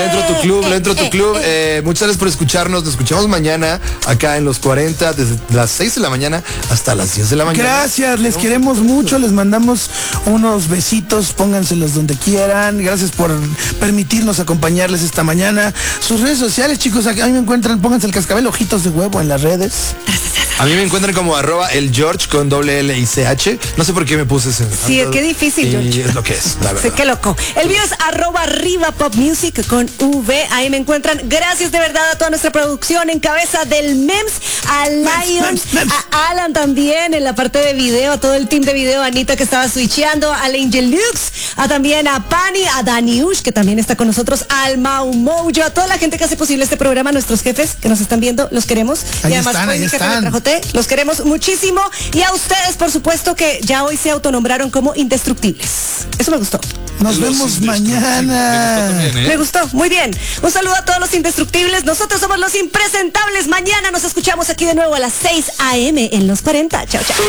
entro a tu club. Muchas gracias por escucharnos. Nos escuchamos mañana acá en Los 40, desde las 6 de la mañana hasta las 10 de la mañana. Gracias, les queremos mucho, les mandamos unos besitos, pónganselos donde quieran. Gracias por permitirnos acompañarles esta mañana. Sus redes sociales, chicos, a mí me encuentran, pónganse el cascabel Ojitos de Huevo en las redes. A mí me encuentran como @elgeorge con doble L y CH. No sé por qué me puse ese. Sí, qué difícil, George. Y es lo que es, la verdad. Sí, qué loco. El mío es @RivaPopMusic con V. Ahí me encuentran. Gracias de verdad a toda nuestra producción en cabeza del Mems, a Lion, a Alan también en la parte de video, a todo el team de video, a Anita que estaba switcheando, al Angel Lux, también a Pani, a Daniush que también está con nosotros, al Mau Mojo, a toda la gente que hace posible este programa, nuestros jefes que nos están viendo, los queremos. Ahí y además están, ahí están. Los queremos muchísimo. Y a ustedes, por supuesto, que ya hoy se autonombraron como indestructibles. Eso me gustó. Nos vemos mañana. Me gustó, muy bien. Un saludo a todos los indestructibles. Nosotros somos los impresentables. Mañana nos escuchamos aquí de nuevo a las 6 a.m. en Los 40. Chao, chao.